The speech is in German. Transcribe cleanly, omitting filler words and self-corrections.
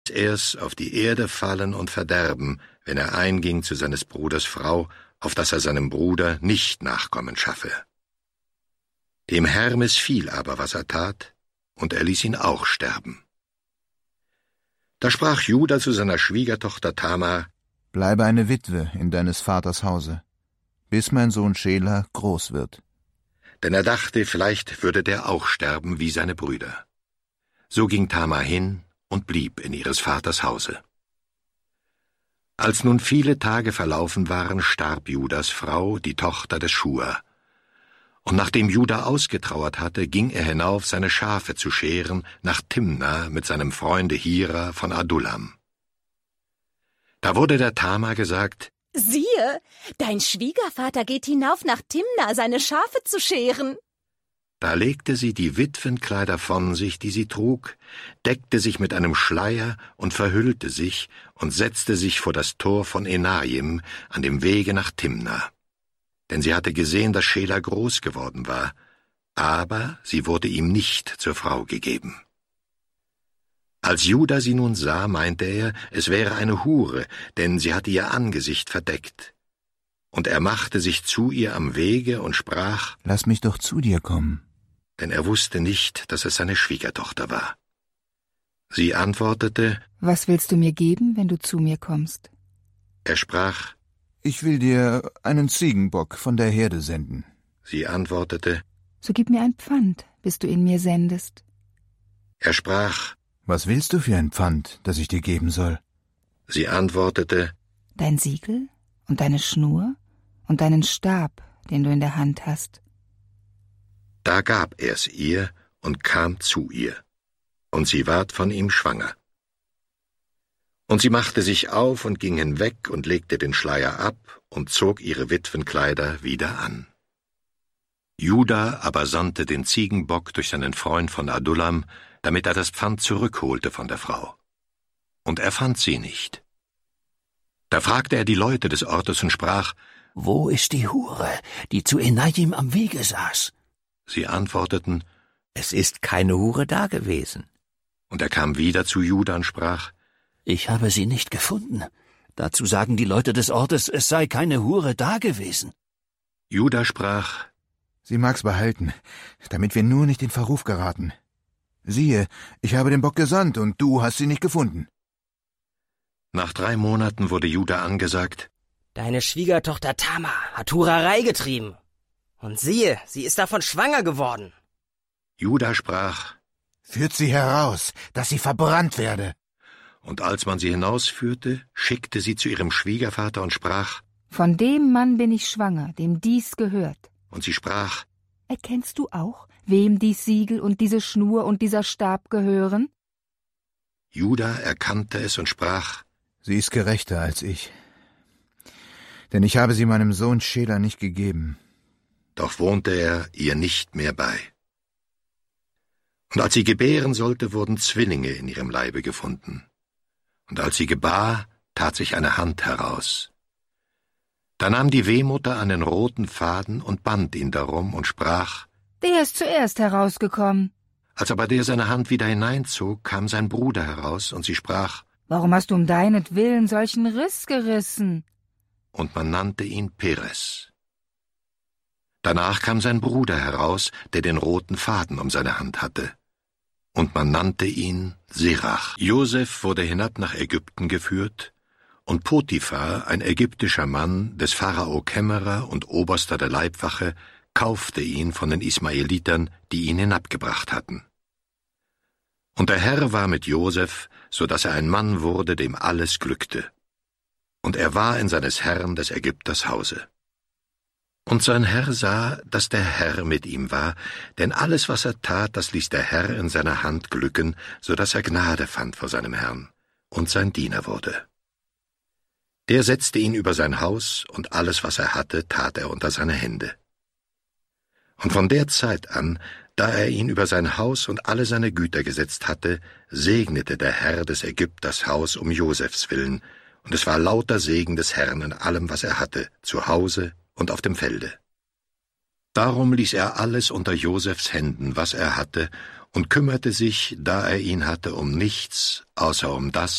er's auf die Erde fallen und verderben, wenn er einging zu seines Bruders Frau, auf dass er seinem Bruder nicht Nachkommen schaffe. Dem Herr missfiel aber, was er tat, und er ließ ihn auch sterben. Da sprach Juda zu seiner Schwiegertochter Tamar: Bleibe eine Witwe in deines Vaters Hause, bis mein Sohn Schela groß wird. Denn er dachte, vielleicht würde der auch sterben wie seine Brüder. So ging Tamar hin und blieb in ihres Vaters Hause. Als nun viele Tage verlaufen waren, starb Judas Frau, die Tochter des Schua. Und nachdem Juda ausgetrauert hatte, ging er hinauf, seine Schafe zu scheren, nach Timna mit seinem Freunde Hira von Adullam. Da wurde der Tamar gesagt: Siehe, dein Schwiegervater geht hinauf nach Timna, seine Schafe zu scheren. Da legte sie die Witwenkleider von sich, die sie trug, deckte sich mit einem Schleier und verhüllte sich und setzte sich vor das Tor von Enajim an dem Wege nach Timna. Denn sie hatte gesehen, dass Schela groß geworden war, aber sie wurde ihm nicht zur Frau gegeben. Als Juda sie nun sah, meinte er, es wäre eine Hure, denn sie hatte ihr Angesicht verdeckt. Und er machte sich zu ihr am Wege und sprach: Lass mich doch zu dir kommen. Denn er wusste nicht, dass es seine Schwiegertochter war. Sie antwortete: Was willst du mir geben, wenn du zu mir kommst? Er sprach: Ich will dir einen Ziegenbock von der Herde senden. Sie antwortete: So gib mir ein Pfand, bis du ihn mir sendest. Er sprach: Was willst du für ein Pfand, das ich dir geben soll? Sie antwortete: Dein Siegel und deine Schnur und deinen Stab, den du in der Hand hast. Da gab er's ihr und kam zu ihr, und sie ward von ihm schwanger. Und sie machte sich auf und ging hinweg und legte den Schleier ab und zog ihre Witwenkleider wieder an. Juda aber sandte den Ziegenbock durch seinen Freund von Adullam, damit er das Pfand zurückholte von der Frau. Und er fand sie nicht. Da fragte er die Leute des Ortes und sprach: Wo ist die Hure, die zu Enajim am Wege saß? Sie antworteten: Es ist keine Hure dagewesen. Und er kam wieder zu Juda und sprach: Ich habe sie nicht gefunden. Dazu sagen die Leute des Ortes, es sei keine Hure dagewesen. Juda sprach: Sie mag's behalten, damit wir nur nicht in Verruf geraten. Siehe, ich habe den Bock gesandt, und du hast sie nicht gefunden. Nach 3 Monaten wurde Juda angesagt: Deine Schwiegertochter Tamar hat Hurerei getrieben. Und siehe, sie ist davon schwanger geworden. Juda sprach: Führt sie heraus, dass sie verbrannt werde. Und als man sie hinausführte, schickte sie zu ihrem Schwiegervater und sprach: Von dem Mann bin ich schwanger, dem dies gehört. Und sie sprach: Erkennst du auch, wem dies Siegel und diese Schnur und dieser Stab gehören? Juda erkannte es und sprach: Sie ist gerechter als ich, denn ich habe sie meinem Sohn Schela nicht gegeben. Doch wohnte er ihr nicht mehr bei. Und als sie gebären sollte, wurden Zwillinge in ihrem Leibe gefunden. Und als sie gebar, tat sich eine Hand heraus. Da nahm die Wehmutter einen roten Faden und band ihn darum und sprach: Der ist zuerst herausgekommen. Als aber der seine Hand wieder hineinzog, kam sein Bruder heraus, und sie sprach: Warum hast du um deinetwillen solchen Riss gerissen? Und man nannte ihn Peres. Danach kam sein Bruder heraus, der den roten Faden um seine Hand hatte. Und man nannte ihn Serach. Josef wurde hinab nach Ägypten geführt, und Potiphar, ein ägyptischer Mann, des Pharao Kämmerer und Oberster der Leibwache, kaufte ihn von den Ismaelitern, die ihn hinabgebracht hatten. Und der Herr war mit Josef, so dass er ein Mann wurde, dem alles glückte. Und er war in seines Herrn des Ägypters Hause. Und sein Herr sah, dass der Herr mit ihm war, denn alles, was er tat, das ließ der Herr in seiner Hand glücken, so dass er Gnade fand vor seinem Herrn und sein Diener wurde. Der setzte ihn über sein Haus, und alles, was er hatte, tat er unter seine Hände. Und von der Zeit an, da er ihn über sein Haus und alle seine Güter gesetzt hatte, segnete der Herr des Ägypters Haus um Josefs willen, und es war lauter Segen des Herrn in allem, was er hatte, zu Hause und auf dem Felde. Darum ließ er alles unter Josefs Händen, was er hatte, und kümmerte sich, da er ihn hatte, um nichts, außer um das,